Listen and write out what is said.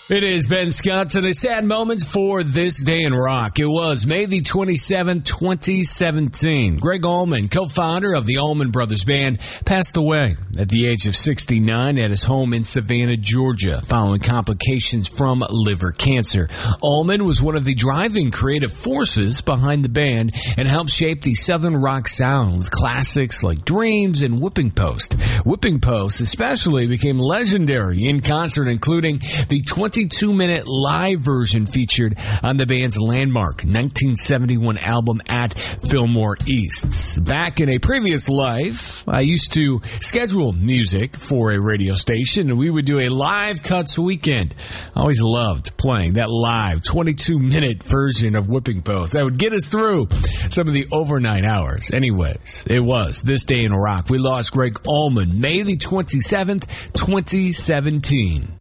It is Ben Scott to the sad moments for this day in rock. It was May the 27th, 2017. Gregg Allman, co-founder of the Allman Brothers Band, passed away at the age of 69 at his home in Savannah, Georgia, following complications from liver cancer. Allman was one of the driving creative forces behind the band and helped shape the Southern rock sound with classics like Dreams and Whipping Post. Whipping Post especially became legendary in concert, including the 22-minute live version featured on the band's landmark 1971 album At Fillmore East. Back in a previous life, I used to schedule music for a radio station, and we would do a live cuts weekend. I always loved playing that live 22-minute version of Whipping Post. That would get us through some of the overnight hours. Anyways, it was This Day in Rock. We lost Gregg Allman May the 27th, 2017.